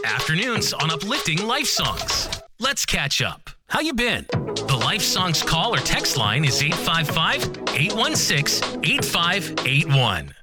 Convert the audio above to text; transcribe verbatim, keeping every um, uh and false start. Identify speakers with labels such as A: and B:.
A: Afternoons on Uplifting Life Songs. Let's catch up. How you been? The Life Songs call or text line is eight five five, eight one six, eight five eight one.